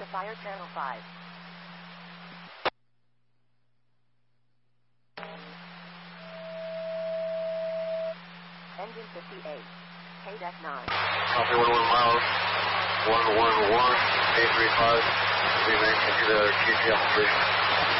Fire Channel 5. Engine 58. KDEC 9. Copy 11 miles. 111, 835. We may continue the QTL 3.